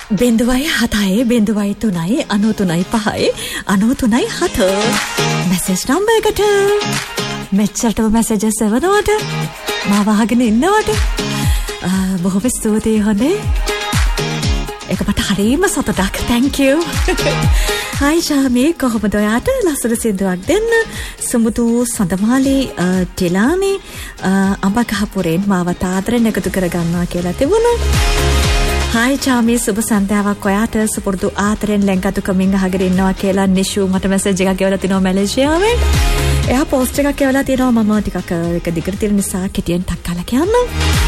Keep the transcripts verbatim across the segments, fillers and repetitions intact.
බිඳුවයි හතයි බිඳුවයි තුනයි අනූ තුනයි පහයි අනූ තුනයි හත මැසේජ් නම්බර් එකට මෙච්චරටම මැසේජස් එවනවට මාව අහගෙන ඉන්නවට බොහොම ස්තුතියි හොඳේ. ඒක මට හරිම සතුටක්. thank you. hi ශාමී කොහොමද ඔයාට? ලස්සන සින්දුවක් දෙන්න. සුමුදු සඳමාලි ටිලානි අඹගහපුරෙන් මාව තාදරෙන් එකතු කරගන්නවා කියලා තිබුණා. hi ශාමී සුබ සන්ධ්‍යාවක් ඔයාට. සුපුරුදු ආදරෙන් ලැංගතුකමින් අහගෙන ඉන්නවා කියලා නිෂු මට මැසේජ් එකක් ගෙවලා තිනවා මැලේසියාවෙන්. එයා පෝස්ට් එකක් ගෙවලා තිනවා මම ටිකක් එක දිගට තියෙන නිසා කෙටියෙන් ටක් කාලා කියන්න.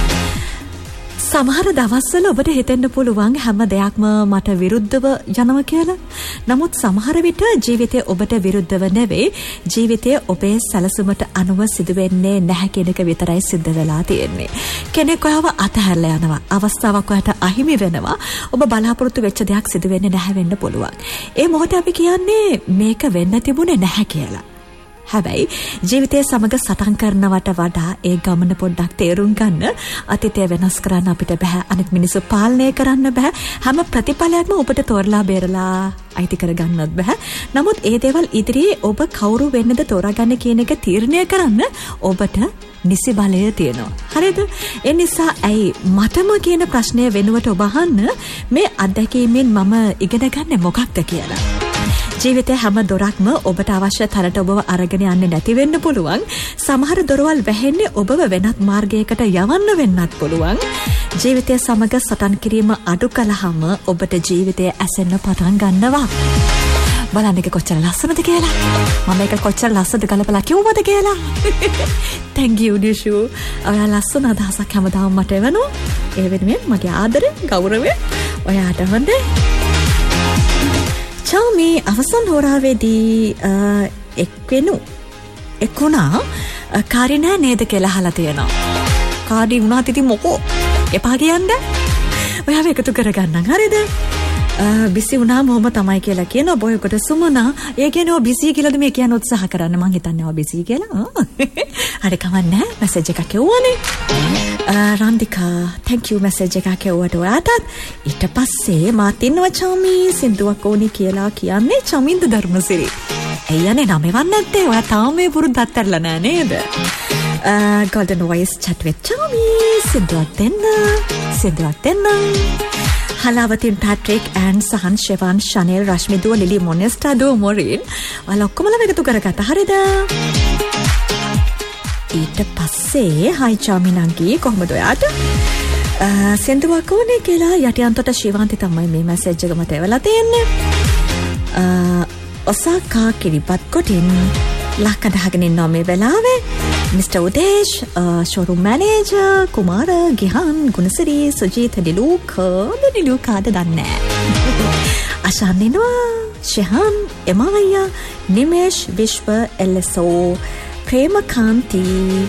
සමහර දවස්වල ඔබට හිතෙන්න පුළුවන් හැම දෙයක්ම මට විරුද්ධව යනවා කියලා. නමුත් සමහර විට ජීවිතය ඔබට විරුද්ධව නෙවෙයි, ජීවිතය ඔබේ සැලසුමට අනුව සිදුවෙන්නේ නැහැ කියන එක විතරයි සිද්ධ වෙලා තියෙන්නේ. කෙනෙක් ඔයව අතහැරලා යනවා, අවස්ථාවක් ඔයාට අහිමි වෙනවා, ඔබ බලාපොරොත්තු වෙච්ච දෙයක් සිදු වෙන්නේ නැහැ වෙන්න පුළුවන්. ඒ මොහොතේ අපි කියන්නේ මේක වෙන්න තිබුණේ නැහැ කියලා. හැබැයි ජීවිතය සමග සටන් කරනවට වඩා ඒ ගමන පොඩ්ඩක් තේරුම් ගන්න. අතීතය වෙනස් කරන්න අපිට බෑ, අනිත් මිනිස්සු පාලනය කරන්න බෑ, හැම ප්‍රතිඵලයක්ම ඔබට තෝරලා බේරලා අයිති කරගන්නත් බෑ. නමුත් ඒ දේවල් ඉදිරියේ ඔබ කවුරු වෙන්නද තෝරාගන්නේ කියන එක තීරණය කරන්න ඔබට නිසි බලය තියෙනවා. හරිද? ඒ නිසා ඇයි මටම කියන ප්‍රශ්නය වෙනුවට ඔබ අහන්න මේ අත්දැකීමෙන් මම ඉගෙන ගන්නේ මොකක්ද කියලා. ජීවිතේ හැම දොරක්ම ඔබට අවශ්‍ය තරට ඔබව අරගෙන යන්නේ නැති වෙන්න පුළුවන්. සමහර දොරවල් වැහෙන්නේ ඔබව වෙනත් මාර්ගයකට යවන්න වෙන්නත් පුළුවන්. ජීවිතය සමග සටන් කිරීම අඩු කළාම ඔබට ජීවිතය ඇසෙන්න පටන් ගන්නවා. බලන්න එක කොච්චර ලස්සනද කියලා. මම ඒක කොච්චර ලස්සනද ගලපලා කිව්වද කියලා. thank you නිෂු. ඔයා ලස්සන අදහසක් හැමදාම මට එවනවා. ඒ වෙනුවෙන් මගේ ආදරය, ගෞරවය ඔයාට හොඳේ. ශාමී අවසන් හෝරාවේදී එක්වෙනු එක්ුණා කාරි නෑ නේද කියලා අහලා තියෙනවා. කාඩි වුණාත් ඉතින් මොකෝ එපා කියන්න. ඔයාව එකතු කරගන්නම් හරිද? බිසි වුණාම මොහොම තමයි කියලා කියනවා. බොයකට සුමනා ඒ කියන්නේ ඔය බිසි කියලාද මේ කියන උත්සාහ කරන්න. මං හිතන්නේ ඔය බිසි කියලා. හරි කවන්නේ මැසේජ් එකක් එවුවානේ. රන්දිකා thank you මැසේජ් එකක් එවුවට ඔයාටත්. ඊට පස්සේ මාත් ඉන්නවා චාමී සින්දුවක් ඕනි කියලා කියන්නේ චමින්ද ධර්මසිරි. එයනේ නම එවන්නේ නැත්තේ. ඔයා තාම මේ පුරුද්දත් අත්හැරලා නෑ නේද? golden voice chat with චාමී සින්දුවක් දෙන්න. සින්දුවක් දෙන්න. හලාවතින් Patrick and Sahan Shevan ශනේල් රශ්මිදුව Lily මොනෙස්ටා දෝ මොරින් ඔයාලා ඔක්කොමලා එකතු කරගත්තා හරිද? ඊට පස්සේ හයි චාමිනන්ගේ කොහොමද ඔයාට? සින්දුවක් ඕනේ කියලා යටියන්තොට ශිවාන්ති තමයි මේ මැසේජ් එක මට එවලා තියෙන්නේ. ඔසාකා කිරිපත් කොටින් ලක්කඩ අහගෙන ඉන්නවා මේ වෙලාවේ. මිස්ටර් උදේෂ්, ෂෝරූම් මැනේජර් කුමාර, ගිහන්, ගුණසිරි, සුජීත්, නිලූක, නිලූකාද දන්නේ නැහැ. අශාන් ඉන්නවා, ශෙහන්, එමාවයියා, නිමේෂ්, විශ්ව, එල්එස්ஓ, ප්‍රේමකාන්ති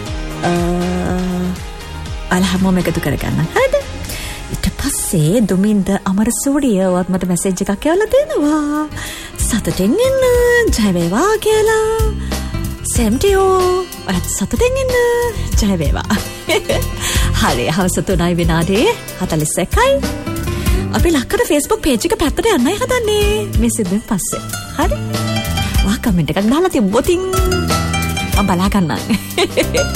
අලහමෝම එකතු කරගන්න. හරිද? ඊට පස්සේ දුමින්ද අමරසූරිය වත් මට මැසේජ් එකක් එවලා දෙනවා. සතුටින් ඉන්න, ජය වේවා කියලා. සෙම්ටියෝ ඔයත් සතුටින් ඉන්න, ජය වේවා. හරි හවස තුනයි විනාඩි හතළිස් එකයි. අපි ලක්කඩ Facebook page එක පැත්තට යන්නයි හදන්නේ මේ සිද්දෙන් පස්සේ. හරි? වා කමෙන්ට් එකක් දාලා තිබ්බොතින් මම බලා ගන්නම්.